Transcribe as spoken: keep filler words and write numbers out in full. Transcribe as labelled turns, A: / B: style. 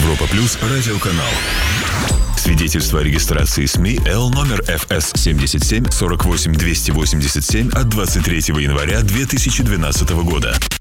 A: Европа Плюс радиоканал. Свидетельство о регистрации СМИ Л номер Эф Эс семьдесят семь сорок восемь двести восемьдесят семь от двадцать третьего января две тысячи двенадцатого года.